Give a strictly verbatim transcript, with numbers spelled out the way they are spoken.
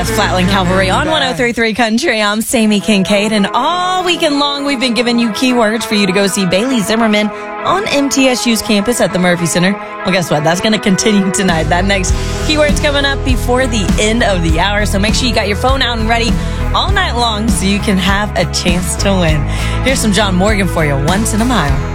That's Flatland Cavalry on one oh three point three Country. I'm Sammy Kincaid, and all weekend long we've been giving you keywords for you to go see Bailey Zimmerman on M T S U's campus at the Murphy Center. Well, guess what? That's going to continue tonight. That next keyword's coming up before the end of the hour, so make sure you got your phone out and ready all night long so you can have a chance to win. Here's some John Morgan for you, Once in a Mile.